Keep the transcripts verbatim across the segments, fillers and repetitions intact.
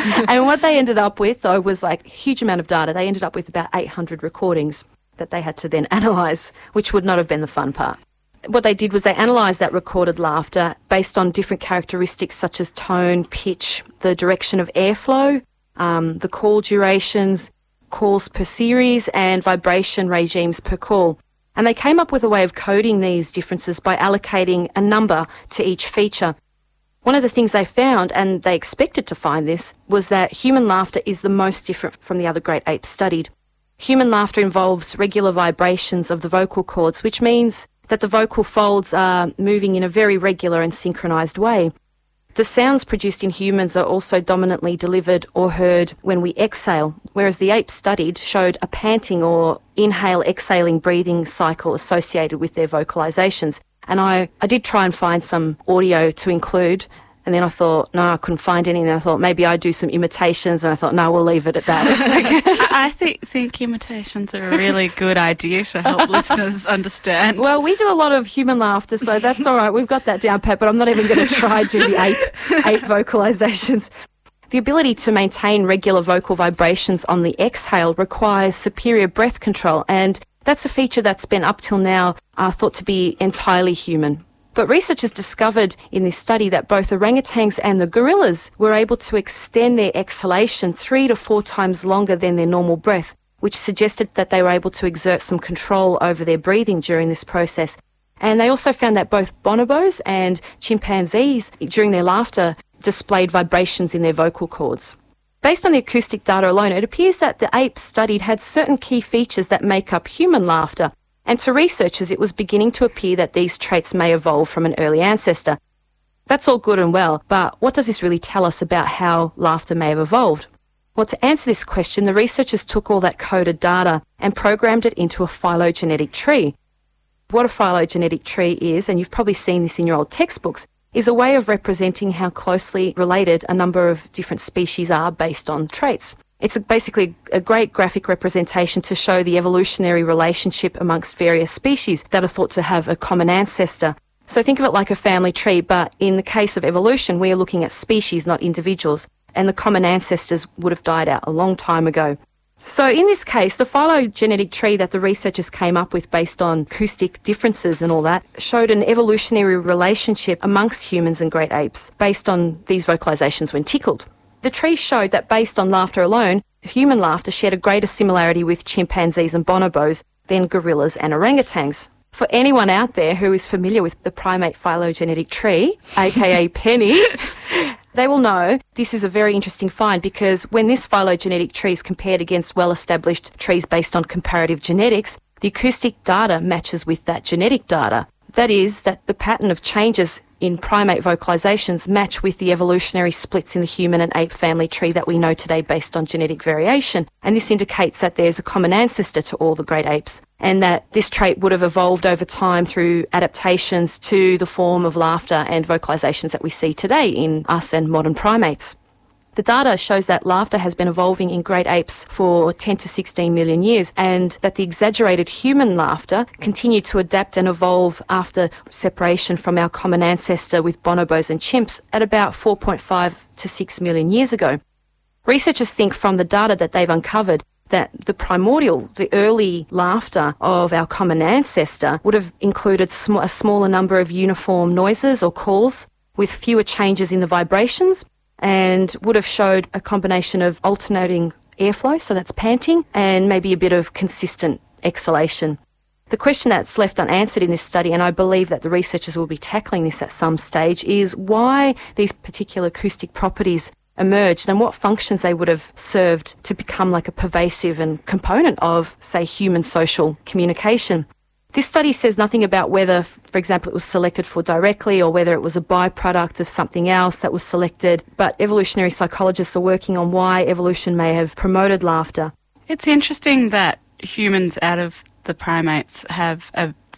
And what they ended up with, though, was like a huge amount of data. They ended up with about eight hundred recordings that they had to then analyse, which would not have been the fun part. What they did was they analysed that recorded laughter based on different characteristics such as tone, pitch, the direction of airflow, um, the call durations, calls per series, and vibration regimes per call. And they came up with a way of coding these differences by allocating a number to each feature. One of the things they found, and they expected to find this, was that human laughter is the most different from the other great apes studied. Human laughter involves regular vibrations of the vocal cords, which means that the vocal folds are moving in a very regular and synchronised way. The sounds produced in humans are also dominantly delivered or heard when we exhale, whereas the apes studied showed a panting or inhale-exhaling breathing cycle associated with their vocalisations. And I, I did try and find some audio to include, and then I thought, no, I couldn't find any, and I thought maybe I'd do some imitations, and I thought, no, we'll leave it at that. It's okay. I think, think imitations are a really good idea to help listeners understand. Well, we do a lot of human laughter, so that's all right. We've got that down pat, but I'm not even going to try do the ape, ape vocalisations. The ability to maintain regular vocal vibrations on the exhale requires superior breath control, and that's a feature that's been up till now uh, thought to be entirely human. But researchers discovered in this study that both orangutans and the gorillas were able to extend their exhalation three to four times longer than their normal breath, which suggested that they were able to exert some control over their breathing during this process. And they also found that both bonobos and chimpanzees, during their laughter, displayed vibrations in their vocal cords. Based on the acoustic data alone, it appears that the apes studied had certain key features that make up human laughter. And to researchers, it was beginning to appear that these traits may evolve from an early ancestor. That's all good and well, but what does this really tell us about how laughter may have evolved? Well, to answer this question, the researchers took all that coded data and programmed it into a phylogenetic tree. What a phylogenetic tree is, and you've probably seen this in your old textbooks, is a way of representing how closely related a number of different species are based on traits. It's basically a great graphic representation to show the evolutionary relationship amongst various species that are thought to have a common ancestor. So think of it like a family tree, but in the case of evolution, we are looking at species, not individuals, and the common ancestors would have died out a long time ago. So in this case, the phylogenetic tree that the researchers came up with based on acoustic differences and all that showed an evolutionary relationship amongst humans and great apes based on these vocalisations when tickled. The tree showed that based on laughter alone, human laughter shared a greater similarity with chimpanzees and bonobos than gorillas and orangutans. For anyone out there who is familiar with the primate phylogenetic tree, aka Penny, they will know this is a very interesting find because when this phylogenetic tree is compared against well-established trees based on comparative genetics, the acoustic data matches with that genetic data. That is, that the pattern of changes in primate vocalisations match with the evolutionary splits in the human and ape family tree that we know today based on genetic variation. And this indicates that there's a common ancestor to all the great apes and that this trait would have evolved over time through adaptations to the form of laughter and vocalisations that we see today in us and modern primates. The data shows that laughter has been evolving in great apes for ten to sixteen million years and that the exaggerated human laughter continued to adapt and evolve after separation from our common ancestor with bonobos and chimps at about four point five to six million years ago. Researchers think from the data that they've uncovered that the primordial, the early laughter of our common ancestor would have included sm- a smaller number of uniform noises or calls with fewer changes in the vibrations, and would have showed a combination of alternating airflow, so that's panting, and maybe a bit of consistent exhalation. The question that's left unanswered in this study, and I believe that the researchers will be tackling this at some stage, is why these particular acoustic properties emerged and what functions they would have served to become like a pervasive and component of, say, human social communication. This study says nothing about whether, for example, it was selected for directly or whether it was a byproduct of something else that was selected, but evolutionary psychologists are working on why evolution may have promoted laughter. It's interesting that humans out of the primates have a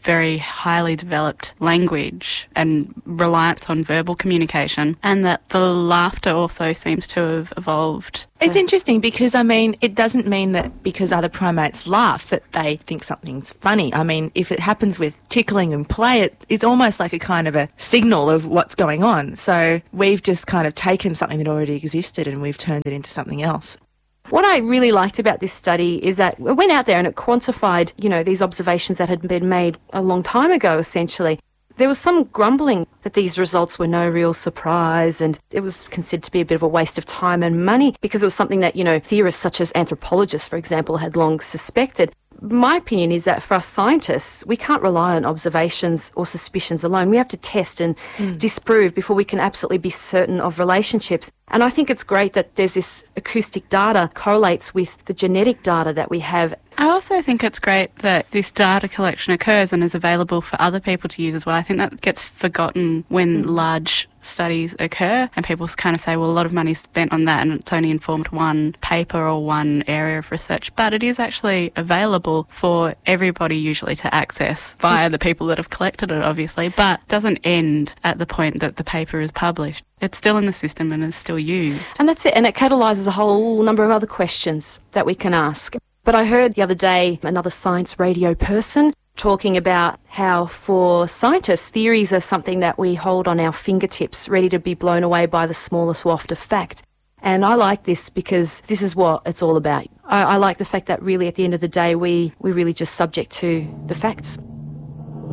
very highly developed language and reliance on verbal communication, and that the laughter also seems to have evolved. It's interesting because, I mean, it doesn't mean that because other primates laugh that they think something's funny. I mean, if it happens with tickling and play, it, it's almost like a kind of a signal of what's going on. So we've just kind of taken something that already existed and we've turned it into something else. What I really liked about this study is that it went out there and it quantified, you know, these observations that had been made a long time ago, essentially. There was some grumbling that these results were no real surprise, and it was considered to be a bit of a waste of time and money because it was something that, you know, theorists such as anthropologists, for example, had long suspected. My opinion is that for us scientists, we can't rely on observations or suspicions alone. We have to test and mm. disprove before we can absolutely be certain of relationships. And I think it's great that there's this acoustic data correlates with the genetic data that we have. I also think it's great that this data collection occurs and is available for other people to use as well. I think that gets forgotten when mm. large studies occur and people kind of say, well, a lot of money's spent on that and it's only informed one paper or one area of research. But it is actually available for everybody usually to access via the people that have collected it, obviously, but it doesn't end at the point that the paper is published. It's still in the system and is still used. And that's it. And it catalyses a whole number of other questions that we can ask. But I heard the other day another science radio person talking about how for scientists, theories are something that we hold on our fingertips, ready to be blown away by the smallest waft of fact. And I like this because this is what it's all about. I, I like the fact that really at the end of the day, we, we're really just subject to the facts.